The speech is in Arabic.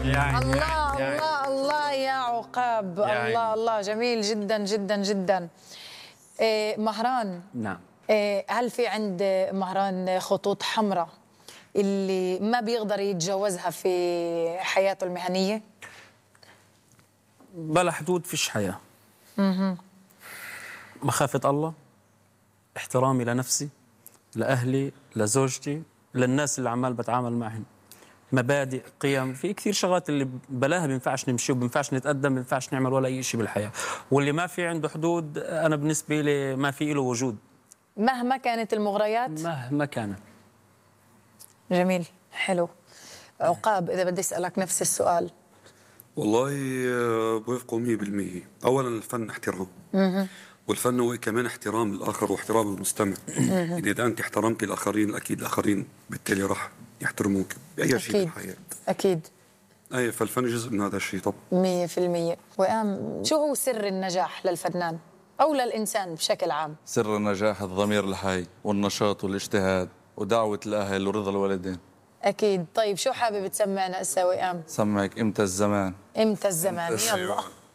الله الله الله يا عقاب، الله الله، جميل جدا جدا جدا. مهران، نعم. هل في عند مهران خطوط حمراء اللي ما بيقدر يتجاوزها في حياته المهنية؟ بلا حدود فيش حياة. مخافة الله، احترامي لنفسي، لأهلي، لزوجتي، للناس اللي عمال بتعامل معهم، مبادئ، قيم، في كثير شغلات اللي بلاها بينفعش نمشي وبينفعش نتقدم، بينفعش نعمل ولا أي شيء بالحياة. واللي ما في عنده حدود أنا بالنسبة لي ما في له وجود مهما كانت المغريات، مهما كانت. جميل، حلو. عقاب، إذا بدي أسألك نفس السؤال. والله بوافقه 100%. أولا الفن احترام، والفن هو كمان احترام الآخر واحترام المستمع. يعني إذا أنت احترمت الآخرين أكيد الآخرين بالتالي راح يحترموك بأي شيء بالحياة. أكيد. أي، فالفن جزء من هذا الشيء طبعا 100%. وقام، شو هو سر النجاح للفنان أو للإنسان بشكل عام؟ سر النجاح الضمير الحي والنشاط والاجتهاد ودعوة الأهل ورضا الوالدين. أكيد. طيب شو حابب تسمعنا هسه وئام؟ سمعك إمتى الزمان. إمتى الزمان، يلا.